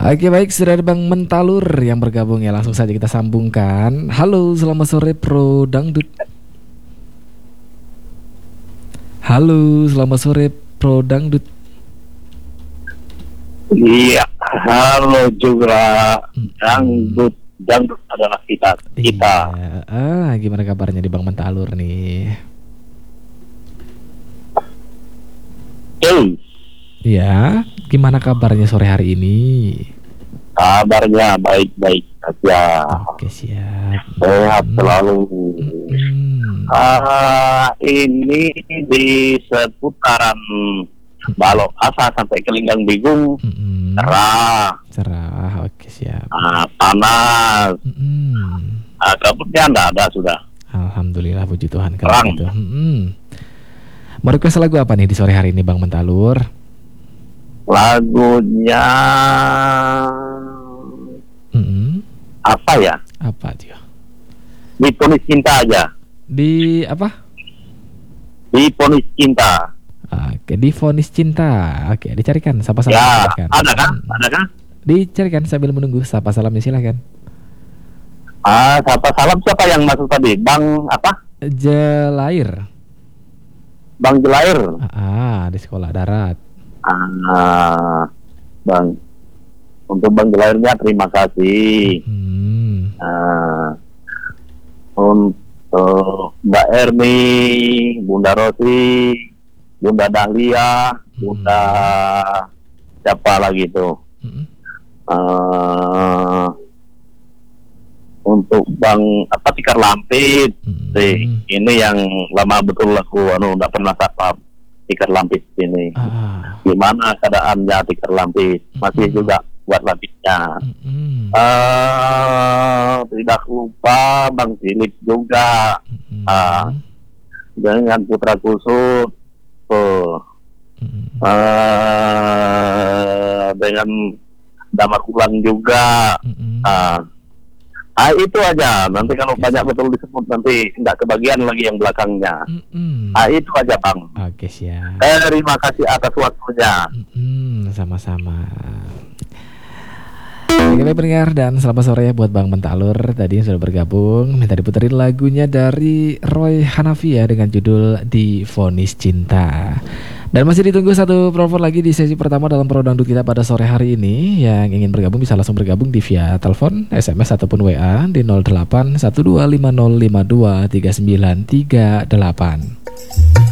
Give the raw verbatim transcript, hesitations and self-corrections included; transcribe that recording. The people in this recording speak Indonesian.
Oke baik, sudah ada Bang Mentalur yang bergabung ya. Langsung saja kita sambungkan. Halo, selamat sore Pro Dangdut. Halo, selamat sore Pro Dangdut. Iya, halo juga. Dangdut, dangdut adalah kita. Kita. Iya. Ah, gimana kabarnya di Bang Mentalur nih? Hey, Ya, gimana kabarnya sore hari ini? kabarnya baik-baik saja. Oke, siap. Sehat Hmm. selalu. Hmm. Ah, ini di seputaran Balok Asa sampai ke Linggang Bigung. Hmm. Cerah, Cerah, oke siap. ah, panas. Hmm. Ah, kabutnya enggak ada sudah. Alhamdulillah, puji Tuhan kalau Terang. gitu. Hmm. Mau request lagu apa nih di sore hari ini Bang Mentalur? Lagunya Hmm. apa ya? Apa dia? Diponis cinta aja. Di apa? Diponis cinta. Oke, di vonis cinta. Oke, dicarikan. Sapa salam Ya, silakan. ada kan? Hmm. Ada kan? Dicarikan sambil menunggu. Sapa salamnya silakan. Ah, siapa salam siapa yang masuk tadi? Bang apa? Jelair. Bang Jelair. Ah, di sekolah darat. Ah, Bang. Untuk Bang Jelairnya terima kasih. Hmm. Ah, untuk Mbak Erni, Bunda Rosi, Bunda Dahlia, Bunda siapa lagi tuh? Hmm. Ah, untuk Bang apa Tikar Lampit. Hmm. Sih, ini yang lama betul aku anu nggak pernah sapa Tikar Lampit ini. Ah. Gimana keadaannya Tikar Lampit? Masih Mm-mm. juga buat lapitnya. Hmm. Eh, tidak lupa Bang Philip juga. Hmm. Ah, dengan Putra Kusut. Tuh. Hmm. Eh, dengan Damar Ulang juga. Hmm. Ah, ah, itu aja. Nanti kalau Oke, banyak siap. betul disebut nanti nggak kebagian lagi yang belakangnya. Hmm. Ah, itu aja Bang. Oke, siap. Terima kasih atas waktunya. Hmm, sama-sama. Oke baik pendengar, dan selamat sore ya buat Bang Mentalur tadi yang sudah bergabung. Minta diputerin lagunya dari Roy Hanafi ya dengan judul Di Vonis Cinta. Dan masih ditunggu satu perform lagi di sesi pertama dalam Pro Dangdut kita pada sore hari ini. Yang ingin bergabung bisa langsung bergabung di via telepon, S M S ataupun W A di nol delapan satu dua lima nol lima dua tiga sembilan tiga delapan.